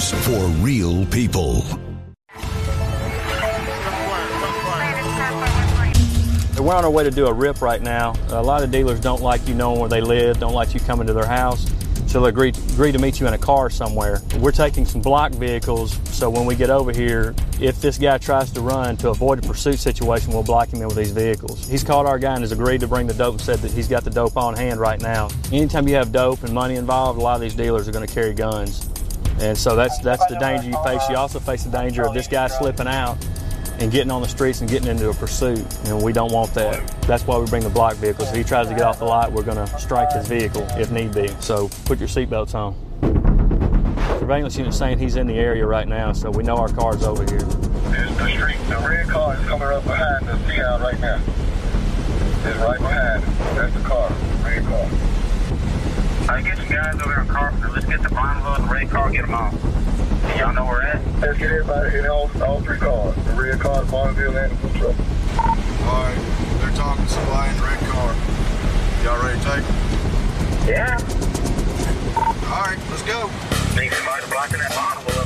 news for real people. We're on our way to do a rip right now. A lot of dealers don't like you knowing where they live, don't like you coming to their house, so they agree to meet you in a car somewhere. We're taking some block vehicles, so when we get over here, if this guy tries to run to avoid a pursuit situation, we'll block him in with these vehicles. He's called our guy and has agreed to bring the dope and said that he's got the dope on hand right now. Anytime you have dope and money involved, a lot of these dealers are going to carry guns. And so that's the danger you face. You also face the danger of this guy slipping out and getting on the streets and getting into a pursuit. And we don't want that. That's why we bring the block vehicles. If he tries to get off the lot, we're going to strike his vehicle if need be. So put your seatbelts on. Surveillance unit saying he's in the area right now, so we know our car's over here. It's the street. The red car is coming up behind the Seattle right now. It's right behind. That's the car. Red car. All right, get some guys over here in Carpenter. Let's get the Bonneville and the red car, get them off. Y'all know where we're at? Let's get everybody in all three cars. The red car, the Bonneville, and the blue truck. All right, they're talking to somebody in the red car. Y'all ready to take them? Yeah. All right, let's go. Need somebody blocking that Bonneville